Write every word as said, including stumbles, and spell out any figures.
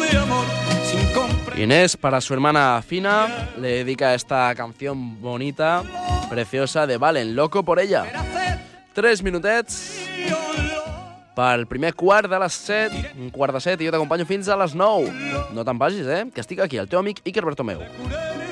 Inés, para su hermana Fina, le dedica esta canción bonita, preciosa, de Valen, Loco por ella. Tres minutets pel primer quart de les set, un quart de set, i jo t'acompanyo fins a les nou. No te'n vagis, eh? Que estic aquí, el teu amic Iker Bertomeu.